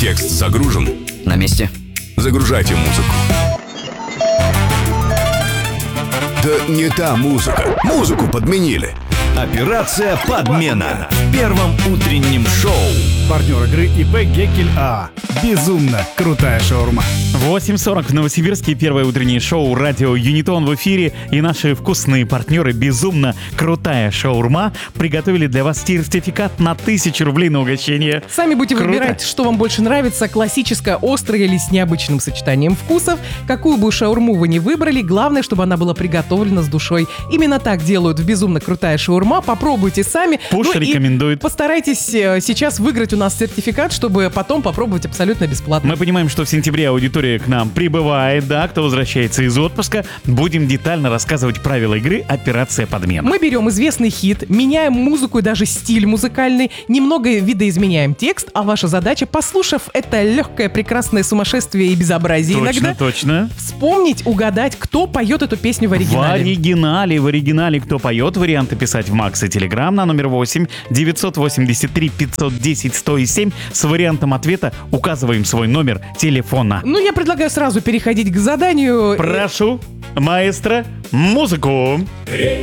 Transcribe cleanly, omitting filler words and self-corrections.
Текст загружен. На месте. Загружайте музыку. Да не та музыка. Музыку подменили. Операция «Подмена» в первом утреннем шоу. Партнер игры ИП Геккель АА. Безумно крутая шаурма. 8:40 в Новосибирске. Первое утреннее шоу «Радио Юнитон» в эфире. И наши вкусные партнеры «Безумно крутая шаурма» приготовили для вас сертификат на 1000 рублей на угощение. Сами будете Круто. выбирать, что вам больше нравится, классическая, острая или с необычным сочетанием вкусов. Какую бы шаурму вы ни выбрали, главное, чтобы она была приготовлена с душой. Именно так делают в «Безумно крутая шаурма». Попробуйте сами. Пуш и рекомендует. постарайтесь сейчас выиграть у нас сертификат, чтобы потом попробовать абсолютно бесплатно. Мы понимаем, что в сентябре аудитория к нам прибывает, да, кто возвращается из отпуска. Будем детально рассказывать правила игры «Операция Подмена». Мы берем известный хит, меняем музыку и даже стиль музыкальный, немного видоизменяем текст, а ваша задача, послушав это легкое, прекрасное сумасшествие и безобразие иногда, Точно. вспомнить, угадать, кто поет эту песню в оригинале. В оригинале кто поет, варианты писать в Макс и Телеграм на номер 8 983 510 107. С вариантом ответа указываем свой номер телефона. Ну, я предлагаю сразу переходить к заданию. Прошу, маэстро, музыку.